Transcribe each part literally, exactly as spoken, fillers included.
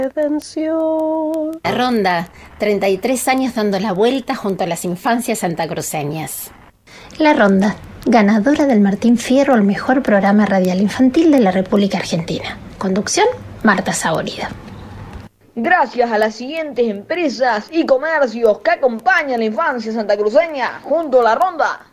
Redención. La Ronda, treinta y tres años dando la vuelta junto a las infancias santacruceñas. La Ronda, ganadora del Martín Fierro al mejor programa radial infantil de la República Argentina. Conducción, Marta Saborida. Gracias a las siguientes empresas y comercios que acompañan la infancia santacruceña junto a La Ronda.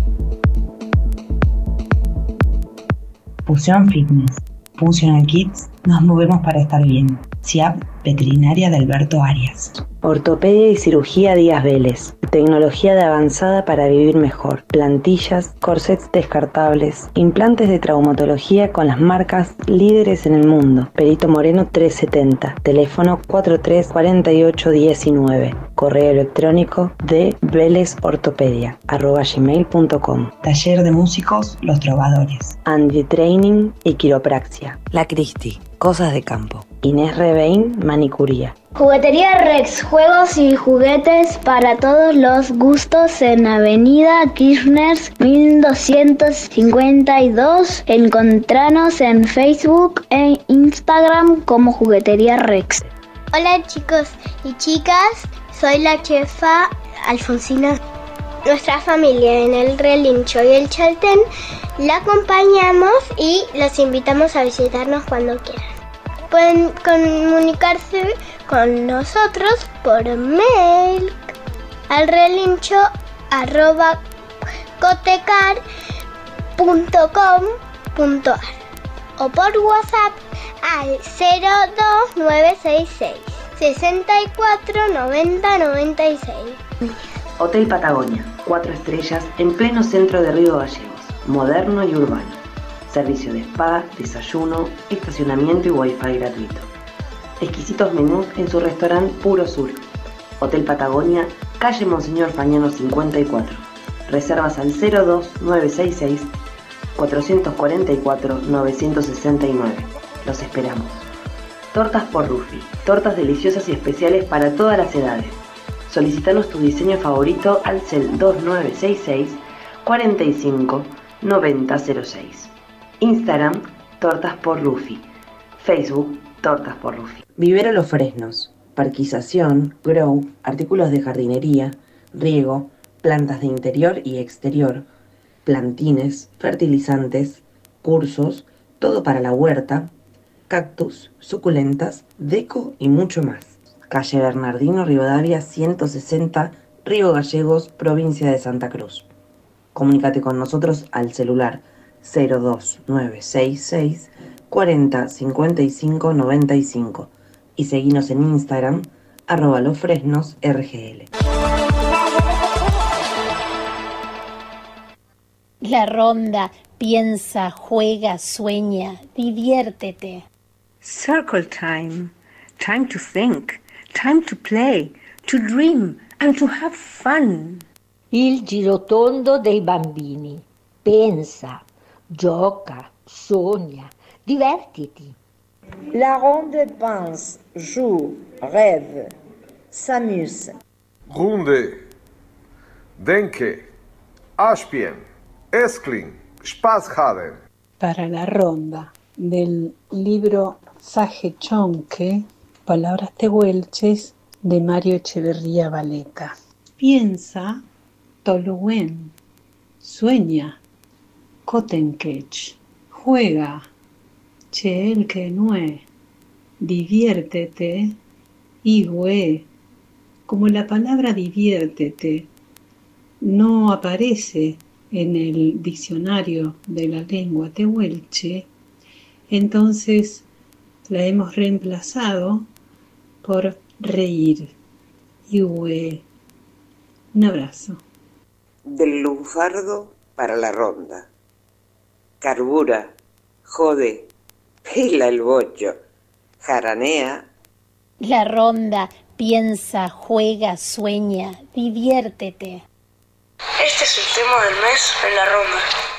Fusión Fitness, Functional Kids, nos movemos para estar bien. C I A P Veterinaria de Alberto Arias. Ortopedia y cirugía Díaz Vélez. Tecnología de avanzada para vivir mejor. Plantillas, corsets descartables, implantes de traumatología con las marcas líderes en el mundo. Perito Moreno trescientos setenta. Teléfono cuarenta y tres cuarenta y ocho diecinueve. Correo electrónico de velesortopedia arroba gmail punto com. Taller de músicos Los Trovadores. Andy Training y quiropraxia. La Cristi, cosas de campo. Inés Rebein, manicuría. Juguetería Rex, juegos y juguetes para todos los gustos en Avenida Kirchner mil doscientos cincuenta y dos. Encontranos en Facebook e Instagram como Juguetería Rex. Hola chicos y chicas, soy la chefa Alfonsina. Nuestra familia en el Relincho y el Chaltén la acompañamos y los invitamos a visitarnos cuando quieran. Pueden comunicarse con nosotros por mail al relincho arroba cotecar punto com punto ar o por WhatsApp al cero dos nueve seis seis sesenta y cuatro noventa noventa y seis. Hotel Patagonia, cuatro estrellas en pleno centro de Río Gallegos, moderno y urbano. Servicio de spa, desayuno, estacionamiento y wifi gratuito. Exquisitos menús en su restaurante Puro Sur. Hotel Patagonia, calle Monseñor Fagnano cincuenta y cuatro. Reservas al cero dos nueve seis seis cuatro cuatro cuatro nueve seis nueve. Los esperamos. Tortas por Rufi. Tortas deliciosas y especiales para todas las edades. Solicítanos tu diseño favorito al cel dos nueve seis seis cuarenta y cinco noventa cero seis. Instagram, Tortas por Rufi. Facebook, Tortas por Rufi. Vivero Los Fresnos. Parquización, grow, artículos de jardinería, riego, plantas de interior y exterior, plantines, fertilizantes, cursos, todo para la huerta, cactus, suculentas, deco y mucho más. Calle Bernardino Rivadavia ciento sesenta, Río Gallegos, provincia de Santa Cruz. Comunícate con nosotros al celular cero dos nueve seis seis cuarenta cincuenta y cinco noventa y cinco y seguinos en Instagram arroba losfresnos rgl. La Ronda, piensa, juega, sueña, diviértete. Circle time. Time to think. Time to play. To dream and to have fun. Il girotondo dei bambini. Pensa, gioca, sogna, divertiti. La ronde pense, joue, rêve, s'amuse. Runde, denke, aspien, esklin, Spaß haben. Para la ronda del libro Saje Chonque, Palabras Tehuelches, de Mario Echeverría Valeta. Piensa, Toluen, sueña, Cotenquech, juega, Cheelkenue, diviértete, Igüe. Como la palabra diviértete no aparece en el diccionario de la lengua tehuelche, entonces la hemos reemplazado por reír. Igüe. Un abrazo. Del lunfardo para la ronda. Carbura, jode, pela el bocho, jaranea. La Ronda, piensa, juega, sueña, diviértete. Este es el tema del mes en la ronda.